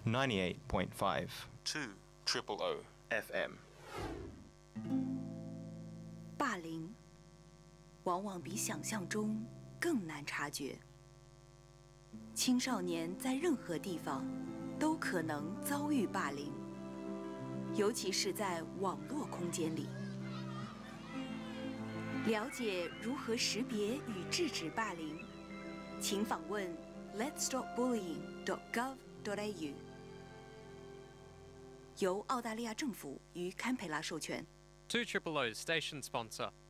98.5 2 triple O FM。 霸凌往往比想象中更难察觉。青少年在任何地方都可能遭遇霸凌，尤其是在网络空间里。了解如何识别与制止霸凌，请访问 letsstopbullying.gov.au， 由澳大利亚政府与堪培拉授权。 2 Triple O's station sponsor.